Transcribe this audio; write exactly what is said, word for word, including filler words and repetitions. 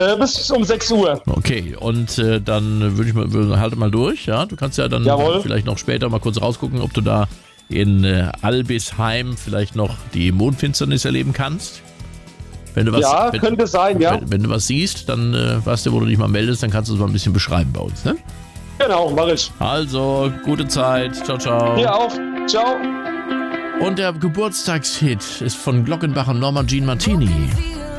Äh, bis um sechs Uhr. Okay, und äh, dann würde ich mal, würd, halte mal durch, ja? Du kannst ja dann Jawohl. vielleicht noch später mal kurz rausgucken, ob du da in äh, Albisheim vielleicht noch die Mondfinsternis erleben kannst. Wenn du was, Ja, wenn, könnte sein, ja. Wenn, wenn du was siehst, dann äh, weißt du, wo du dich mal meldest, dann kannst du es mal ein bisschen beschreiben bei uns, ne? Genau, mach ich. Also, gute Zeit. Ciao, ciao. Dir auch. Ciao. Und der Geburtstagshit ist von Glockenbach und Norma Jean Martini.